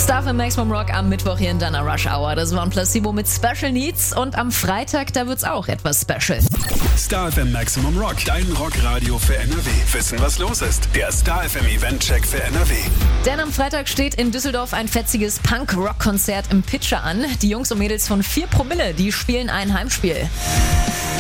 Star FM Maximum Rock am Mittwoch hier in deiner Rush Hour. Das war ein Placebo mit Special Needs und am Freitag, da wird's auch etwas special. Star FM Maximum Rock, dein Rockradio für NRW. Wissen, was los ist? Der Star FM Event-Check für NRW. Denn am Freitag steht in Düsseldorf ein fetziges Punk-Rock-Konzert im Pitcher an. Die Jungs und Mädels von 4 Promille, die spielen ein Heimspiel.